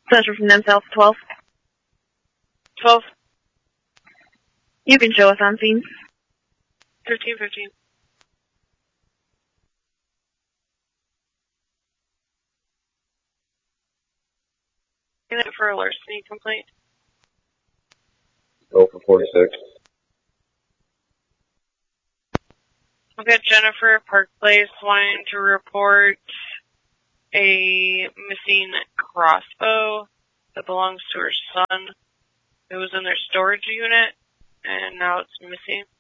Central from South 12. 12, You can show us on scene. 15, 15. Unit for a larceny complaint. Go for 46. Okay, Jennifer, Park Place, wanting to report a missing crossbow that belongs to her son. It was in their storage unit, and now it's missing.